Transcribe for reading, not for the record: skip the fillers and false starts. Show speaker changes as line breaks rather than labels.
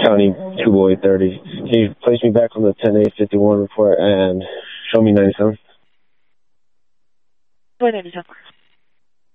County 2 Boy 30. Can you place me back on the 10-8-51 report and show me 97?
What 97?